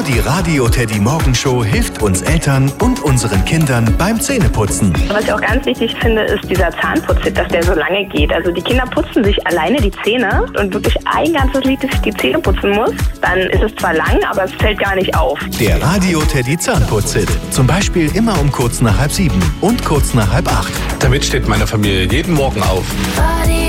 Die Radio Teddy Morgenshow hilft uns Eltern und unseren Kindern beim Zähneputzen. Was ich auch ganz wichtig finde, ist dieser Zahnputztipp, dass der so lange geht. Also die Kinder putzen sich alleine die Zähne und wirklich ein ganzes Lied, dass ich die Zähne putzen muss. Dann ist es zwar lang, aber es fällt gar nicht auf. Der Radio Teddy Zahnputzhit. Zum Beispiel immer um kurz nach 6:30 und kurz nach 7:30. Damit steht meine Familie jeden Morgen auf. Radio